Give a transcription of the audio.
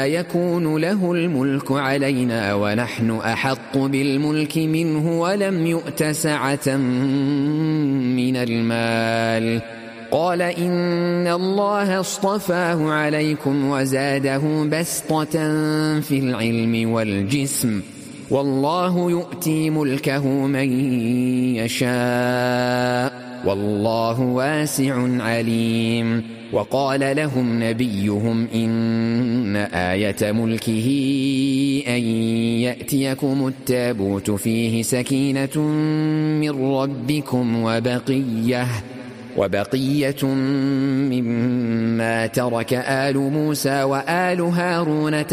أنا يكون له الملك علينا ونحن أحق بالملك منه ولم يؤت سعة من المال. قال إن الله اصطفاه عليكم وزاده بسطة في العلم والجسم والله يؤتي ملكه من يشاء والله واسع عليم. وقال لهم نبيهم إن آية ملكه أن يأتيكم التابوت فيه سكينة من ربكم وبقية مما ترك آل موسى وآل هارون